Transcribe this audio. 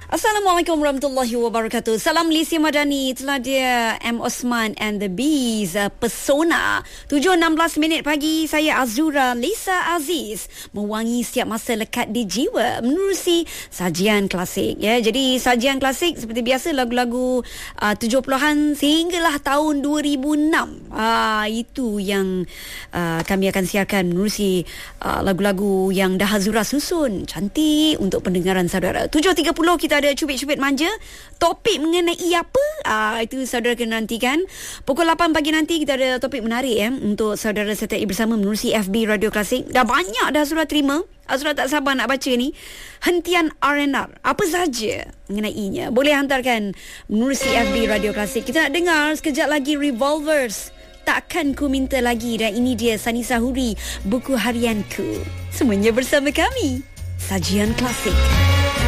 Assalamualaikum warahmatullahi wabarakatuh. Salam Lisi Madani. Itulah dia M. Osman and the Bees, Pesona. 7.16 pagi. Saya Azura Lisa Aziz, mewangi setiap masa lekat di jiwa menerusi sajian klasik. Ya, jadi sajian klasik seperti biasa lagu-lagu 70-an sehinggalah tahun 2006. Itu yang kami akan siarkan menerusi lagu-lagu yang dah Azura susun. Cantik untuk pendengaran saudara. 7.30 kita ada cubit-cubit manja. Topik mengenai apa? Itu saudara kena nantikan. Pukul 8 pagi nanti kita ada topik menarik untuk saudara sertai bersama menerusi FB Radio Klasik. Dah banyak dah Azura terima. Azura tak sabar nak baca ni. Hentian R&R. Apa saja mengenainya. Boleh hantarkan menerusi FB Radio Klasik. Kita nak dengar sekejap lagi Revolvers. Takkan ku minta lagi. Dan ini dia Sani Sahuri, Buku Harianku. Semuanya bersama kami. Sajian Klasik.